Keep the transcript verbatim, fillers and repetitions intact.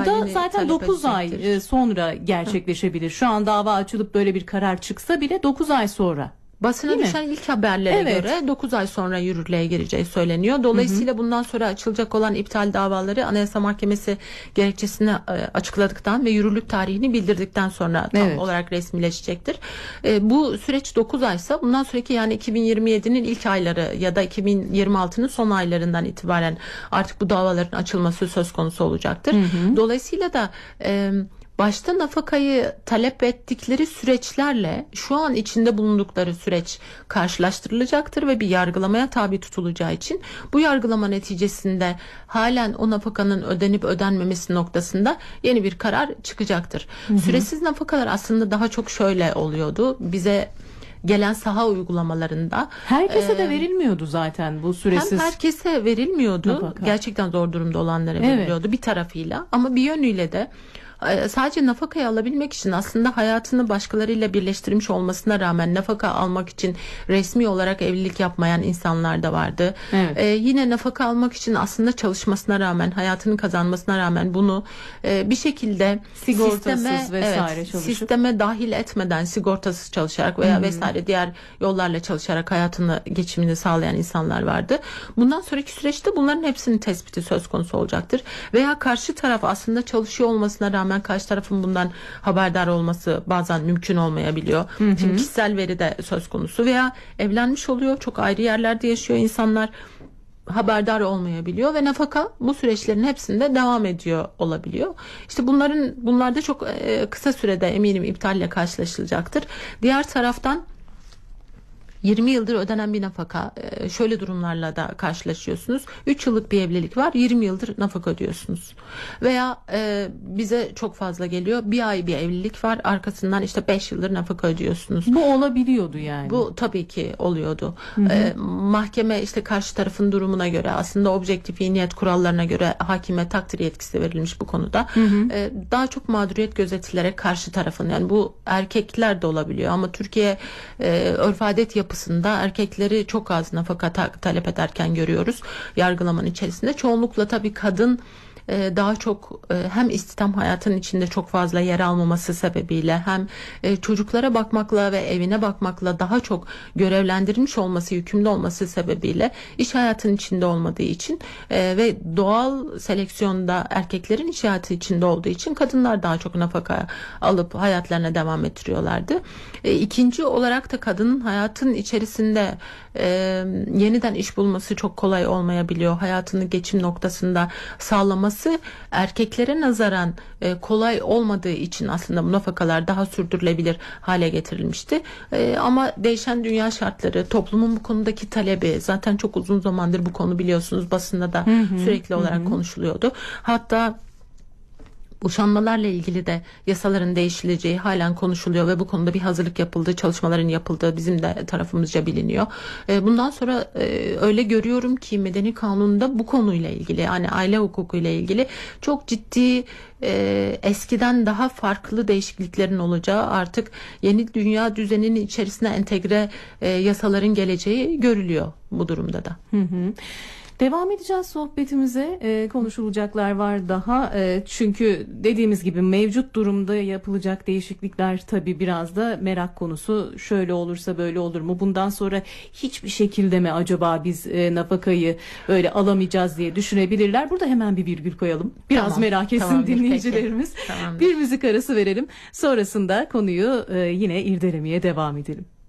O da zaten dokuz ay sonra gerçekleşebilir. Şu an dava açılıp böyle bir karar çıksa bile dokuz ay sonra. Basına düşen ilk haberlere evet. göre dokuz ay sonra yürürlüğe gireceği söyleniyor. Dolayısıyla hı hı. bundan sonra açılacak olan iptal davaları Anayasa Mahkemesi gerekçesini açıkladıktan ve yürürlük tarihini bildirdikten sonra tam evet. olarak resmileşecektir. E, bu süreç dokuz aysa bundan sonraki yani iki bin yirmi yedinin ilk ayları ya da iki bin yirmi altının son aylarından itibaren artık bu davaların açılması söz konusu olacaktır. Hı hı. Dolayısıyla da e, başta nafakayı talep ettikleri süreçlerle şu an içinde bulundukları süreç karşılaştırılacaktır ve bir yargılamaya tabi tutulacağı için bu yargılama neticesinde halen o nafakanın ödenip ödenmemesi noktasında yeni bir karar çıkacaktır. Hı hı. Süresiz nafakalar aslında daha çok şöyle oluyordu. Bize gelen saha uygulamalarında herkese e, de verilmiyordu zaten bu süresiz. Hem herkese verilmiyordu. Nafaka. Gerçekten zor durumda olanlara evet. veriliyordu bir tarafıyla ama bir yönüyle de sadece nafakayı alabilmek için aslında hayatını başkalarıyla birleştirmiş olmasına rağmen nafaka almak için resmi olarak evlilik yapmayan insanlar da vardı. Evet. Ee, yine nafaka almak için aslında çalışmasına rağmen, hayatını kazanmasına rağmen bunu e, bir şekilde sisteme, vesaire evet, sisteme dahil etmeden sigortasız çalışarak veya hmm. vesaire diğer yollarla çalışarak hayatını, geçimini sağlayan insanlar vardı. Bundan sonraki süreçte bunların hepsinin tespiti söz konusu olacaktır. Veya karşı taraf aslında çalışıyor olmasına rağmen karşı tarafın bundan haberdar olması bazen mümkün olmayabiliyor. Hı hı. Şimdi kişisel veri de söz konusu veya evlenmiş oluyor, çok ayrı yerlerde yaşıyor insanlar, haberdar olmayabiliyor ve nafaka bu süreçlerin hepsinde devam ediyor olabiliyor. İşte bunların bunlarda çok e, kısa sürede eminim iptalle karşılaşılacaktır. Diğer taraftan yirmi yıldır ödenen bir nafaka, şöyle durumlarla da karşılaşıyorsunuz. üç yıllık bir evlilik var, yirmi yıldır nafaka ödüyorsunuz. Veya e, bize çok fazla geliyor, bir ay bir evlilik var, arkasından işte beş yıldır nafaka ödüyorsunuz. Bu olabiliyordu yani. Bu tabii ki oluyordu. Hı hı. E, mahkeme işte karşı tarafın durumuna göre, aslında objektif iyi niyet kurallarına göre hakime takdir yetkisi verilmiş bu konuda. Hı hı. E, daha çok mağduriyet gözetilerek karşı tarafın, yani bu erkekler de olabiliyor ama Türkiye e, örf adet yapı yapısında erkekleri çok az nafaka ta- talep ederken görüyoruz yargılamanın içerisinde. Çoğunlukla tabii kadın e, daha çok e, hem istihdam hayatının içinde çok fazla yer almaması sebebiyle hem e, çocuklara bakmakla ve evine bakmakla daha çok görevlendirilmiş olması, yükümlü olması sebebiyle iş hayatının içinde olmadığı için e, ve doğal seleksiyonda erkeklerin iş hayatı içinde olduğu için kadınlar daha çok nafaka alıp hayatlarına devam ettiriyorlardı. E, ikinci olarak da kadının hayatın içerisinde e, yeniden iş bulması çok kolay olmayabiliyor. Hayatını geçim noktasında sağlaması erkeklere nazaran e, kolay olmadığı için aslında bu nafakalar daha sürdürülebilir hale getirilmişti. E, ama değişen dünya şartları, toplumun bu konudaki talebi, zaten çok uzun zamandır bu konu biliyorsunuz basında da hı hı, sürekli olarak hı. konuşuluyordu. Hatta boşanmalarla ilgili de yasaların değişileceği halen konuşuluyor ve bu konuda bir hazırlık yapıldığı, çalışmaların yapıldığı bizim de tarafımızca biliniyor. Bundan sonra öyle görüyorum ki medeni kanunda bu konuyla ilgili, yani aile hukukuyla ilgili çok ciddi, eskiden daha farklı değişikliklerin olacağı, artık yeni dünya düzeninin içerisine entegre yasaların geleceği görülüyor bu durumda da. Hı hı. Devam edeceğiz sohbetimize. E, konuşulacaklar var daha. E, çünkü dediğimiz gibi mevcut durumda yapılacak değişiklikler tabii biraz da merak konusu. Şöyle olursa böyle olur mu? Bundan sonra hiçbir şekilde mi acaba biz e, nafakayı öyle alamayacağız diye düşünebilirler. Burada hemen bir virgül koyalım. Biraz tamam, merak etsin tamamdır, dinleyicilerimiz. Bir müzik arası verelim. Sonrasında konuyu e, yine irdelemeye devam edelim.